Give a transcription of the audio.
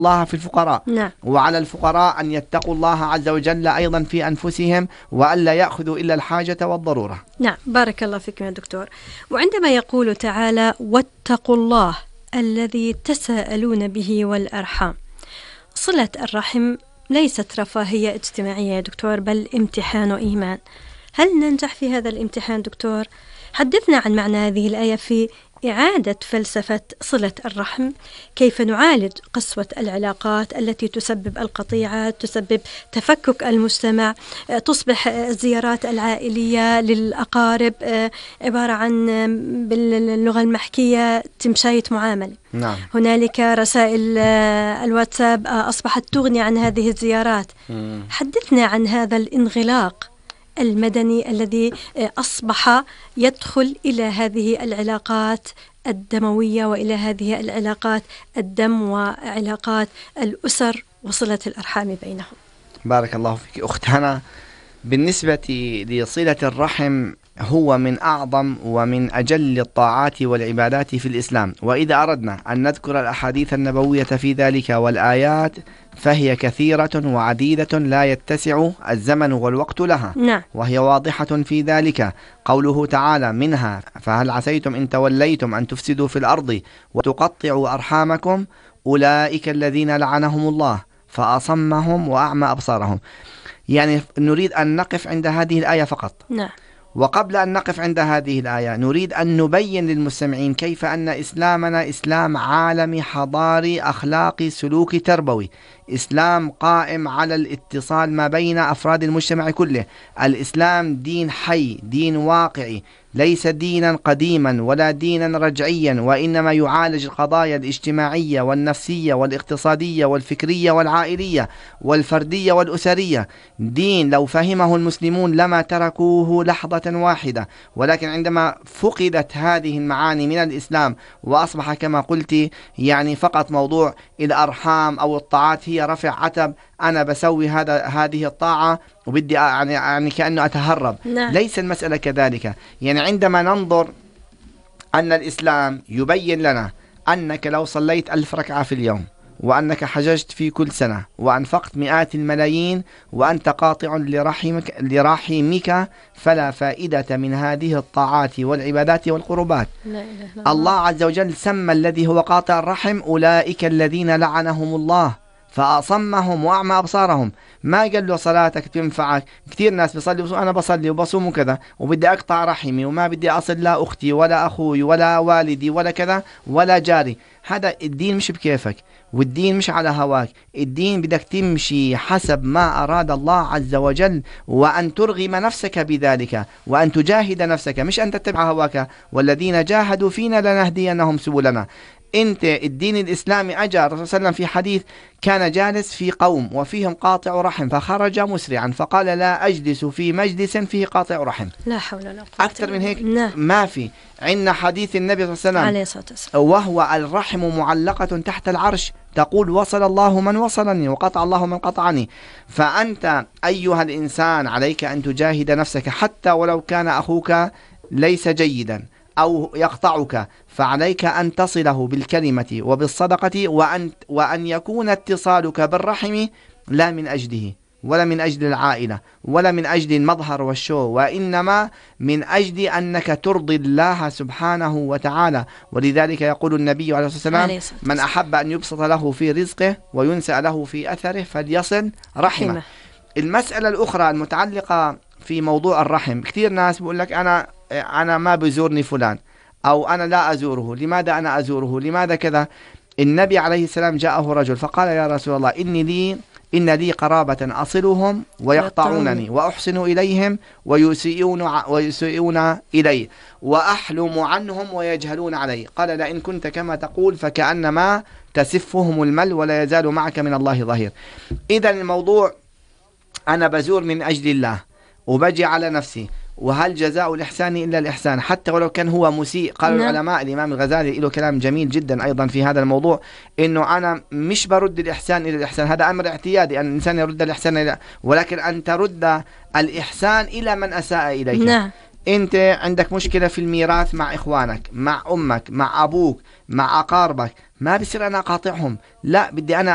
الله في الفقراء. نعم. وعلى الفقراء أن يتقوا الله عز وجل أيضا في أنفسهم، وألا يأخذوا إلا الحاجة والضرورة. نعم، بارك الله فيكم يا دكتور. وعندما يقول تعالى واتقوا الله الذي تساءلون به والأرحام، صلة الرحم ليست رفاهية اجتماعية يا دكتور، بل امتحان وإيمان. هل ننجح في هذا الامتحان دكتور؟ حدثنا عن معنى هذه الآية في إعادة فلسفة صلة الرحم، كيف نعالج قسوة العلاقات التي تسبب القطيعة، تسبب تفكك المجتمع، تصبح الزيارات العائلية للأقارب عبارة عن باللغة المحكية تمشاية معاملة. نعم. هنالك رسائل الواتساب أصبحت تغني عن هذه الزيارات. حدثنا عن هذا الانغلاق المدني الذي أصبح يدخل إلى هذه العلاقات الدموية وإلى هذه العلاقات الدم وعلاقات الأسر وصلة الأرحام بينهم. بارك الله فيك أخت هنا. بالنسبة لصلة الرحم هو من أعظم ومن أجل الطاعات والعبادات في الإسلام، وإذا أردنا أن نذكر الأحاديث النبوية في ذلك والآيات فهي كثيرة وعديدة لا يتسع الزمن والوقت لها. نعم. وهي واضحة في ذلك قوله تعالى منها فهل عسيتم إن توليتم أن تفسدوا في الأرض وتقطعوا أرحامكم أولئك الذين لعنهم الله فأصمهم وأعمى أبصارهم. يعني نريد أن نقف عند هذه الآية فقط. نعم. وقبل أن نقف عند هذه الآية نريد أن نبين للمستمعين كيف أن إسلامنا إسلام عالمي حضاري أخلاقي سلوكي تربوي، إسلام قائم على الاتصال ما بين أفراد المجتمع كله. الإسلام دين حي، دين واقعي، ليس دينا قديما ولا دينا رجعيا، وإنما يعالج القضايا الاجتماعية والنفسية والاقتصادية والفكرية والعائلية والفردية والأسرية. دين لو فهمه المسلمون لما تركوه لحظة واحدة، ولكن عندما فقدت هذه المعاني من الإسلام وأصبح كما قلت يعني فقط موضوع الأرحام أو الطاعات، هي رفع عتب، أنا بسوي هذه الطاعة وبدي يعني كأنه أتهرب. نعم. ليس المسألة كذلك. يعني عندما ننظر أن الإسلام يبين لنا أنك لو صليت 1000 ركعة في اليوم، وأنك حججت في كل سنة، وأنفقت مئات الملايين، وأنت قاطع لرحمك، فلا فائدة من هذه الطاعات والعبادات والقربات. الله عز وجل سمى الذي هو قاطع الرحم أولئك الذين لعنهم الله فأصمهم وأعمى أبصارهم. ما قال له صلاتك تنفعك. كثير ناس بيصلي أنا بصلي وبصوم وكذا وبدي أقطع رحمي وما بدي أصل لا أختي ولا أخوي ولا والدي ولا كذا ولا جاري. هذا الدين مش بكيفك، والدين مش على هواك. الدين بدك تمشي حسب ما أراد الله عز وجل، وأن ترغم نفسك بذلك، وأن تجاهد نفسك، مش أن تتبع هواك. والذين جاهدوا فينا لنهدينهم سبلنا. انت الدين الإسلامي أجا الرسول صلى الله عليه وسلم في حديث كان جالس في قوم وفيهم قاطع رحم فخرج مسرعا فقال لا أجلس في مجلس فيه قاطع رحم. لا حول ولا قوة أكثر من هيك ما في. عندنا حديث النبي صلى الله عليه وسلم عليه الصلاة والسلام وهو الرحم معلقة تحت العرش تقول وصل الله من وصلني وقطع الله من قطعني. فأنت أيها الإنسان عليك أن تجاهد نفسك حتى ولو كان أخوك ليس جيدا أو يقطعك، فعليك أن تصله بالكلمة وبالصدقة، وأن يكون اتصالك بالرحم لا من أجله ولا من أجل العائلة ولا من أجل المظهر والشو، وإنما من أجل أنك ترضي الله سبحانه وتعالى. ولذلك يقول النبي عليه الصلاة والسلام من أحب أن يبسط له في رزقه وينسأ له في أثره فليصل رحمه. المسألة الأخرى المتعلقة في موضوع الرحم، كثير ناس بيقول لك أنا ما بزورني فلان، أو أنا لا أزوره. لماذا أنا أزوره؟ لماذا كذا؟ النبي عليه السلام جاءه رجل فقال يا رسول الله إن لي قرابة أصلهم ويقطعونني وأحسن إليهم ويسيئون إلي وأحلم عنهم ويجهلون علي. قال لئن كنت كما تقول فكأنما تسفهم المل ولا يزال معك من الله ظهير. إذا الموضوع أنا بزور من أجل الله وبجي على نفسي، وهل جزاء الإحسان إلا الإحسان حتى ولو كان هو مسيء. قال العلماء الإمام الغزالي له كلام جميل جدا أيضا في هذا الموضوع، إنه أنا مش برد الإحسان إلى الإحسان، هذا أمر اعتيادي أن الإنسان يرد الإحسان إلى، ولكن أن ترد الإحسان إلى من أساء إليك. نعم. أنت عندك مشكلة في الميراث مع إخوانك، مع أمك، مع أبوك، مع أقاربك، ما بصير أنا أقاطعهم، لا بدي أنا